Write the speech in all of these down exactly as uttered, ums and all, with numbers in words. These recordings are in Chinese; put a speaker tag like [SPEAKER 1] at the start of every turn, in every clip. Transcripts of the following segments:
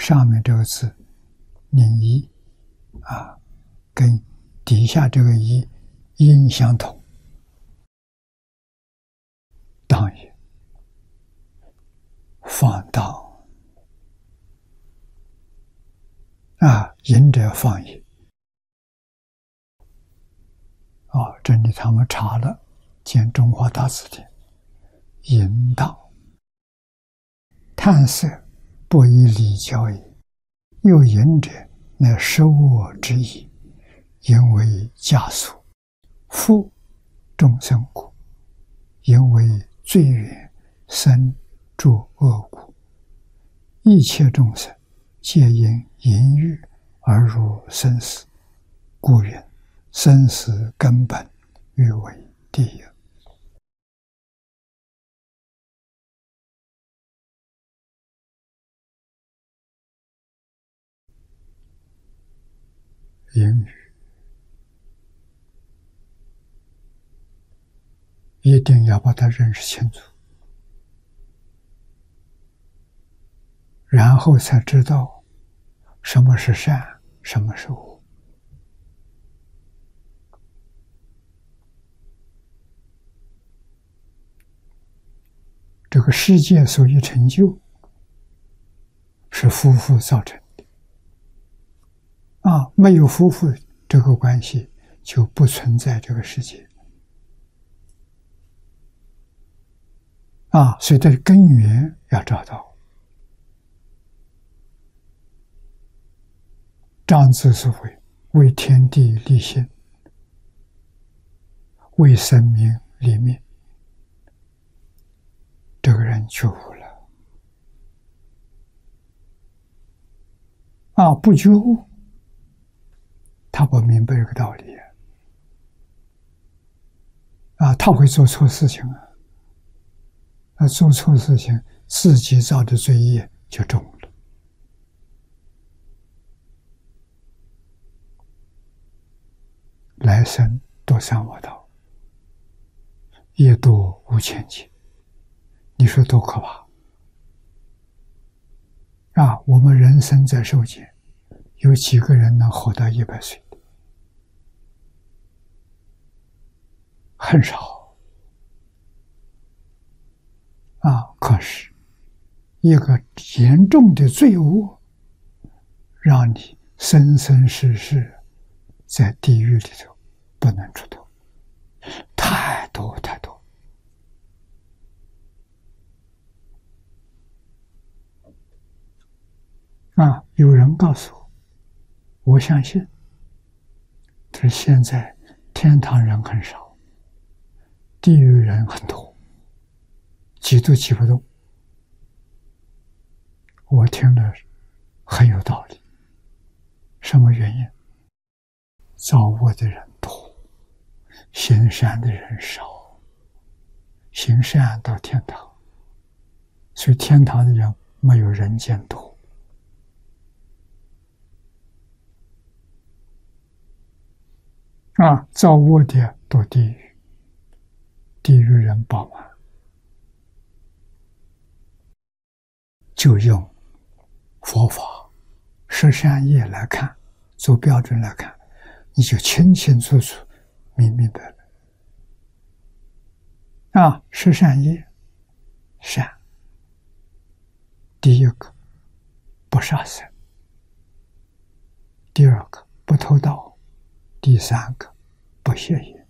[SPEAKER 1] 上面这个字念一啊，跟底下这个一音相同，当也放荡啊，淫者放也。啊，这里他们查了，见中华大字典，淫荡，叹色不以礼教也。又淫者，乃食物之意，淫为枷锁，负众生故。淫为最远，生诸恶故。一切众生皆因淫欲而入生死，故云生死根本，欲为地也。淫欲一定要把它认识清楚，然后才知道什么是善，什么是恶。这个世界所以成就，是夫妇造成的啊！没有夫妇这个关系，就不存在这个世界啊！所以它的根源要找到。庄子所谓为天地立心，为生民立命，这个人觉悟了啊！不觉悟，他不明白这个道理啊，他会做错事情啊！那做错事情，自己造的罪业就重了。来生堕三恶道，业多无千劫，你说多可怕啊！我们人生在受戒，有几个人能活到一百岁？很少啊！可是一个严重的罪恶，让你生生世世在地狱里头不能出头，太多太多啊！有人告诉我，我相信，但是现在天堂人很少，地狱人很多，挤都挤不动。我听了很有道理。什么原因？造恶的人多，行善的人少。行善到天堂，所以天堂的人没有人间多。啊，造恶的堕地狱，地狱人饱满。就用佛法十善业来看，做标准来看，你就清清楚楚明明白白啊！十善业，善，第一个不杀生，第二个不偷盗，第三个不邪淫，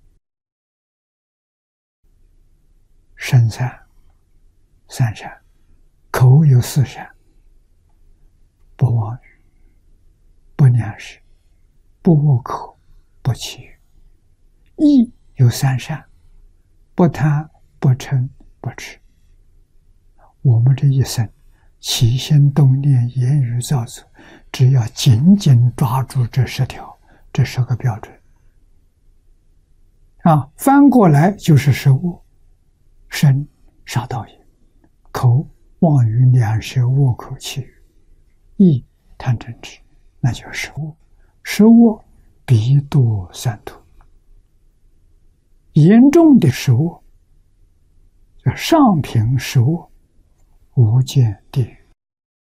[SPEAKER 1] 身善三善，口有四善：不妄语，不两舌，不恶口，不绮语。意有三善：不贪，不嗔，不痴。我们这一生起心动念、言语造作，只要紧紧抓住这十条，这十个标准啊，翻过来就是十恶：身杀盗淫，口妄语两舌恶口绮语，意贪嗔痴，那就是十恶。十恶必堕三途。严重的十恶，叫上品十恶，无间地狱。